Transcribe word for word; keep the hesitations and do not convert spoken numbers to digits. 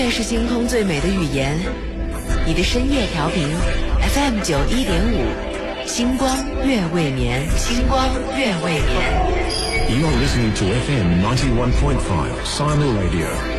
夜是星空最美的语言，你的深夜调频 F M 九一点五，星光月未眠，星光月未眠。 You're listening to F M ninety-one point five Silo Radio.